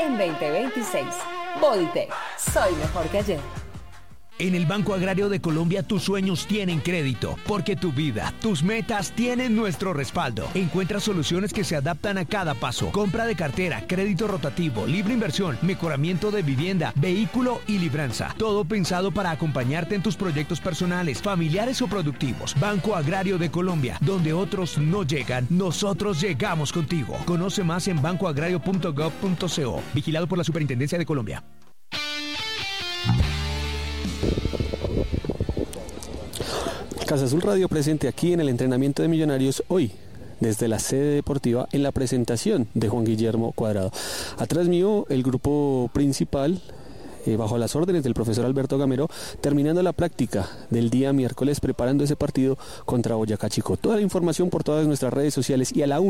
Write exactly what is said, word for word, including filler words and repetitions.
en veinte veintiséis. Bodytech, soy mejor que ayer. En el Banco Agrario de Colombia tus sueños tienen crédito, porque tu vida, tus metas tienen nuestro respaldo. Encuentra soluciones que se adaptan a cada paso. Compra de cartera, crédito rotativo, libre inversión, mejoramiento de vivienda, vehículo y libranza. Todo pensado para acompañarte en tus proyectos personales, familiares o productivos. Banco Agrario de Colombia, donde otros no llegan, nosotros llegamos contigo. Conoce más en banco agrario punto gov punto co. Vigilado por la Superintendencia de Colombia. Casa Azul Radio presente aquí en el entrenamiento de Millonarios hoy, desde la sede deportiva, en la presentación de Juan Guillermo Cuadrado. Atrás mío, el grupo principal, eh, bajo las órdenes del profesor Alberto Gamero, terminando la práctica del día miércoles, preparando ese partido contra Boyacá Chico. Toda la información por todas nuestras redes sociales y a la una.